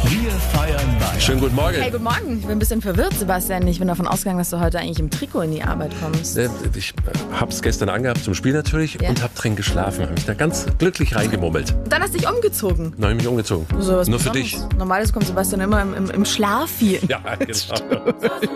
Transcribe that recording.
Wir feiern Bayern. Schönen guten Morgen. Hey, guten Morgen. Ich bin ein bisschen verwirrt, Sebastian. Ich bin davon ausgegangen, dass du heute eigentlich im Trikot in die Arbeit kommst. Ich hab's gestern angehabt zum Spiel natürlich und hab drin geschlafen. Hab mich da ganz glücklich reingemummelt. Dann hast du dich umgezogen. Dann hab ich mich umgezogen. So was Nur für Besonderes. dich. Normalerweise kommt Sebastian immer im Schlafi. Ja, genau.